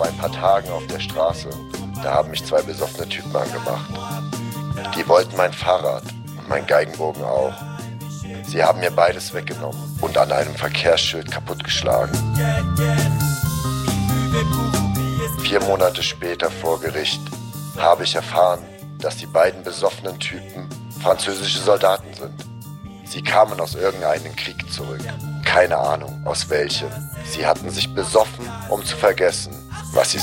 vor ein paar Tagen auf der Straße. Da haben mich 2 besoffene Typen angemacht. Die wollten mein Fahrrad und meinen Geigenbogen auch. Sie haben mir beides weggenommen und an einem Verkehrsschild kaputtgeschlagen. 4 Monate später vor Gericht habe ich erfahren, dass die beiden besoffenen Typen französische Soldaten sind. Sie kamen aus irgendeinem Krieg zurück. Keine Ahnung aus welchem. Sie hatten sich besoffen, um zu vergessen, was sie